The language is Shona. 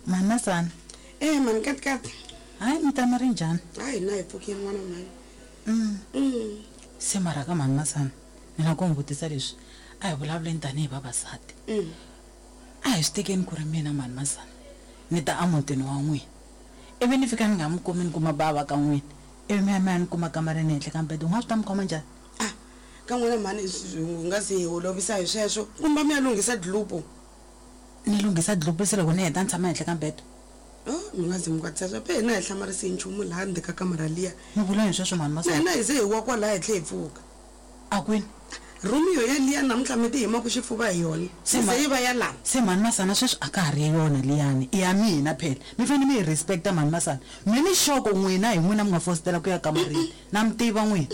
Mama sana. Man kat. Hayi mntana ri njhani? Hayi na hi pfuki n'wana mhani. Se mara ka mama sana. Mina ku ngutisa leswi. A hi vulavuleni tanihi vavasati. A hi swi tekeni ku ri mina mama sana. Ni ta amutini wa n'wina. Ivi ni fika ni nga mi kumi ni kuma bava ka n'wina. Ivi mi ni kuma kamareni ehenhla ka mbedo. U nga swi ta mi khoma njhani? Ka n'wina mhani u nga se holovisa hi sweswo kumbe mi ya lunghisa dlupo. Ni lunghisa dlupo se loko ni heta ni tshama ehenhla ka mbedo. Mi nga zi mi kwatisa swa pe hina hi hlamarise nchumu laha ndzeni ka kamara liya. Mi vula hi sweswo mama sana. Na hi ze hi wa kwalaha hi tlhe hi pfuka. A kwini? Romiyo ya liya namuntlha mi ti hima ku xifuva hi yona. Se yi va ya laha. Se mani masana sweswi a ka ha ri yona liyani i ya mina phela mi fanele mi hi respecta mani masana mi ni xoko n'wina hi n'wina mi nga fositela ku ya kamareni na mi tiva n'wina.